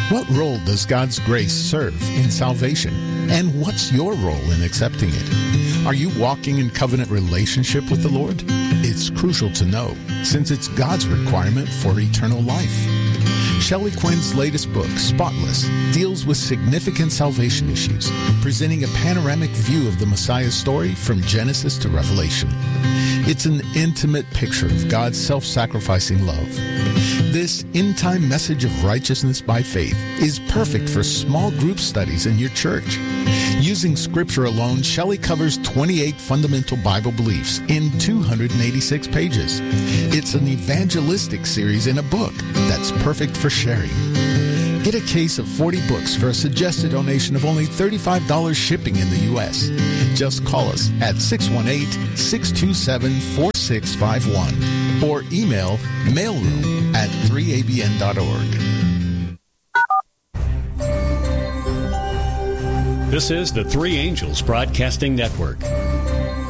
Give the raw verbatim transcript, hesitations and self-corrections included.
What role does God's grace serve in salvation? And what's your role in accepting it? Are you walking in covenant relationship with the Lord? It's crucial to know, since it's God's requirement for eternal life. Shelley Quinn's latest book, Spotless, deals with significant salvation issues, presenting a panoramic view of the Messiah's story from Genesis to Revelation. It's an intimate picture of God's self-sacrificing love. This in-time message of righteousness by faith is perfect for small group studies in your church. Using Scripture alone, Shelley covers twenty-eight fundamental Bible beliefs in two hundred eighty-six pages. It's an evangelistic series in a book that's perfect for sharing. Get a case of forty books for a suggested donation of only thirty-five dollars shipping in the U S Just call us at six one eight, six two seven, four six five one or email mailroom at three a b n dot org. This is the Three Angels Broadcasting Network.